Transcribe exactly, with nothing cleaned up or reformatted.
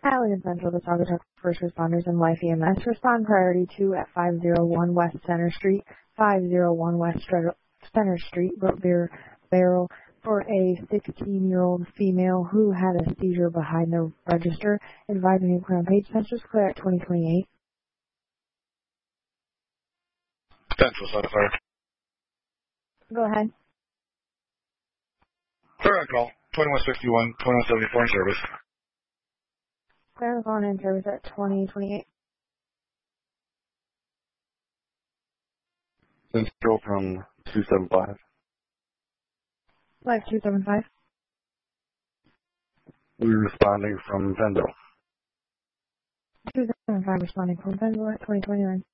Allen Central, the Saugatuck First Responders and Life E M S respond priority two at five oh one West Center Street, five oh one West Center Street, broke beer barrel for a sixteen-year-old female who had a seizure behind the register, advising a Crown Page Census clear at twenty twenty-eight. Central Side of Fire. Go ahead. Clear on call, twenty-one sixty-one, twenty-one seventy-four in service. Clear on in service at twenty twenty-eight. Central from two seven five. Live two seven five. We're responding from Vendel. two seven five responding from Vendel at twenty twenty-nine.